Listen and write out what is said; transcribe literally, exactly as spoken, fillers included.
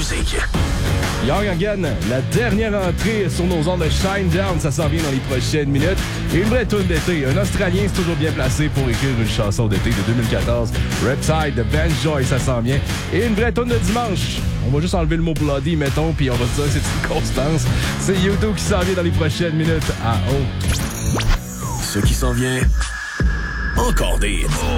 musique. Young Again, la dernière entrée sur nos ondes de Shine Down, ça s'en vient dans les prochaines minutes. Et une vraie tune d'été. Un Australien, c'est toujours bien placé pour écrire une chanson d'été de deux mille quatorze. Riptide de Ben Joy, ça s'en vient. Et une vraie tune de dimanche. On va juste enlever le mot bloody, mettons, puis on va dire c'est une constance. C'est YouTube qui s'en vient dans les prochaines minutes à haut. Ce qui s'en vient, encore des